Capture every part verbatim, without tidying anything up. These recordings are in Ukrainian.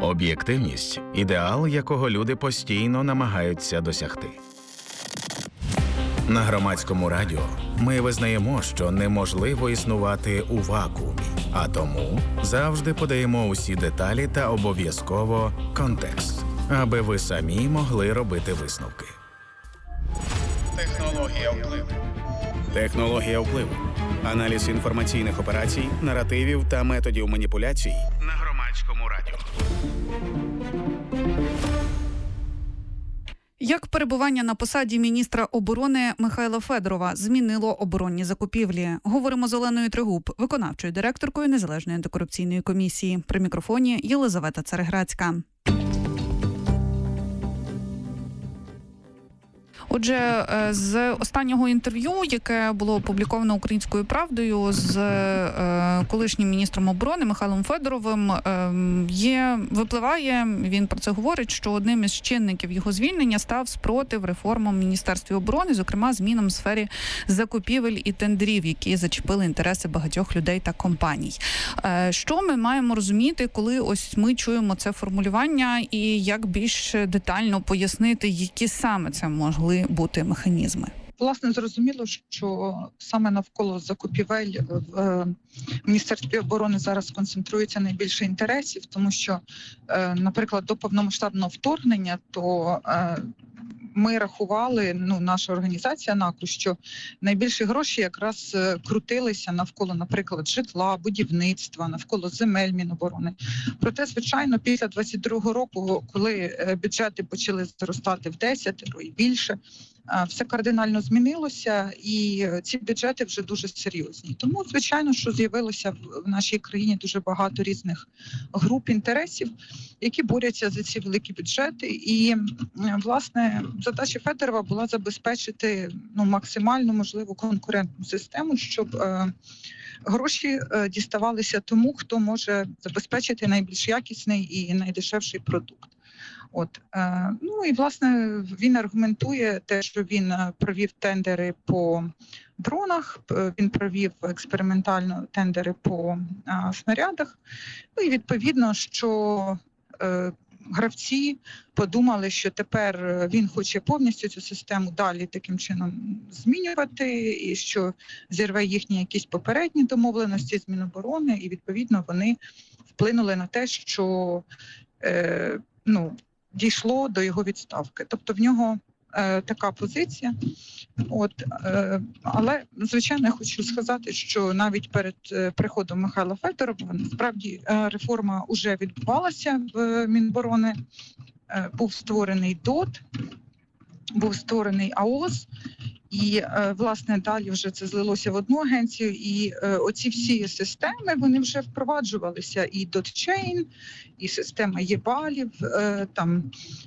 Об'єктивність – ідеал, якого люди постійно намагаються досягти. На Громадському радіо ми визнаємо, що неможливо існувати у вакуумі, а тому завжди подаємо усі деталі та обов'язково контекст, аби ви самі могли робити висновки. Технологія впливу. Технологія впливу. Аналіз інформаційних операцій, наративів та методів маніпуляцій На Громадському радіо. Як перебування на посаді міністра оборони Михайла Федорова змінило оборонні закупівлі? Говоримо з Оленою Трегуб, виконавчою директоркою Незалежної антикорупційної комісії. При мікрофоні Єлизавета Цареградська. Отже, з останнього інтерв'ю, яке було опубліковано «Українською правдою» з е, колишнім міністром оборони Михайлом Федоровим, е, є, випливає, він про це говорить, що одним із чинників його звільнення став спротив реформам в Міністерстві оборони, зокрема змінам в сфері закупівель і тендерів, які зачепили інтереси багатьох людей та компаній. Е, що ми маємо розуміти, коли ось ми чуємо це формулювання, і як більш детально пояснити, які саме це могли бути механізми? Власне, зрозуміло, що саме навколо закупівель в Міністерстві оборони зараз концентрується найбільше інтересів, тому що, наприклад, до повномасштабного вторгнення, то ми рахували, ну, наша організація НАКРУ, що найбільші гроші якраз крутилися навколо, наприклад, житла, будівництва, навколо земель Міноборони. Проте, звичайно, після двадцять другого року, коли бюджети почали зростати в десятеро і більше, все кардинально змінилося, і ці бюджети вже дуже серйозні. Тому, звичайно, що з'явилося в нашій країні дуже багато різних груп інтересів, які борються за ці великі бюджети. І, власне, задача Федорова була забезпечити, ну, максимально можливу конкурентну систему, щоб е, гроші е, діставалися тому, хто може забезпечити найбільш якісний і найдешевший продукт. От, е, ну і, власне, він аргументує те, що він провів тендери по дронах, він провів експериментально тендери по е, снарядах, ну і відповідно, що е, гравці подумали, що тепер він хоче повністю цю систему далі таким чином змінювати, і що зірве їхні якісь попередні домовленості з Міноборони, і відповідно вони вплинули на те, що е, ну, дійшло до його відставки. Тобто в нього е, така позиція. От, е, але, звичайно, я хочу сказати, що навіть перед е, приходом Михайла Федорова насправді е, реформа вже відбувалася в Міноборони. Е, був створений ДОТ, був створений АОС, і, е, власне, далі вже це злилося в одну агенцію, і е, оці всі системи, вони вже впроваджувалися, і DotChain, і система єбалів, е, там,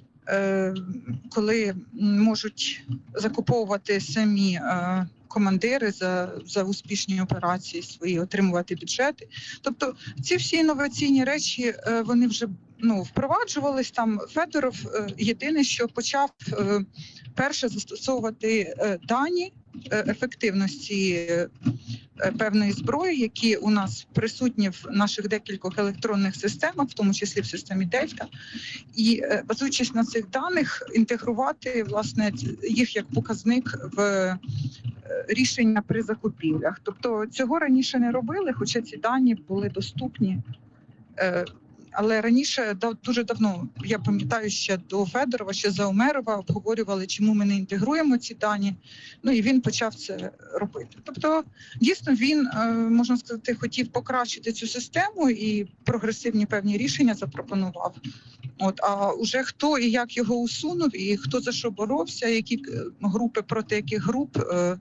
е, коли можуть закуповувати самі е, командири за, за успішні операції свої, отримувати бюджети. Тобто ці всі інноваційні речі, е, вони вже, ну, впроваджувались. Там Федоров е, єдине, що почав е, перше застосовувати е, дані е, ефективності е, певної зброї, які у нас присутні в наших декількох електронних системах, в тому числі в системі Дельта, і е, базуючись на цих даних, інтегрувати, власне, їх як показник в е, рішення при закупівлях. Тобто цього раніше не робили, хоча ці дані були доступні. Е, Але раніше, дуже давно, я пам'ятаю, ще до Федорова, ще за Умерова обговорювали, чому ми не інтегруємо ці дані. Ну і він почав це робити. Тобто, дійсно, він, можна сказати, хотів покращити цю систему і прогресивні певні рішення запропонував. От, а уже хто і як його усунув, і хто за що боровся, які групи проти яких груп,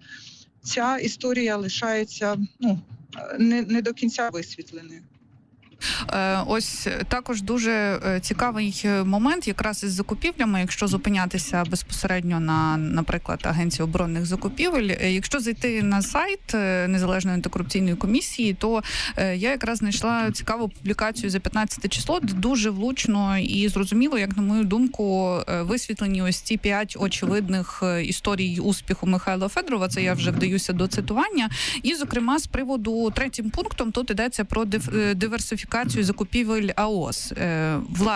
ця історія лишається, ну, не, не до кінця висвітленою. Ось також дуже цікавий момент якраз із закупівлями, якщо зупинятися безпосередньо на, наприклад, Агенції оборонних закупівель. Якщо зайти на сайт Незалежної антикорупційної комісії, то я якраз знайшла цікаву публікацію за п'ятнадцяте число, де дуже влучно і зрозуміло, як на мою думку, висвітлені ось ці п'ять очевидних історій успіху Михайла Федорова. Це я вже вдаюся до цитування. І, зокрема, з приводу третім пунктом тут йдеться про диверсифікацію закупівель АОС.